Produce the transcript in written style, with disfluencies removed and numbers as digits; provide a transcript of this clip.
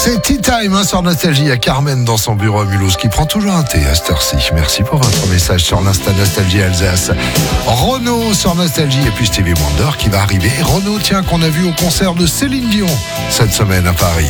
C'est Tea Time sur Nostalgie. Il y a Carmen dans son bureau à Mulhouse qui prend toujours un thé à cette heure-ci. Merci pour votre message sur l'Insta Nostalgie Alsace. Renaud sur Nostalgie et puis Stevie Wonder qui va arriver. Renaud, tiens, qu'on a vu au concert de Céline Dion cette semaine à Paris.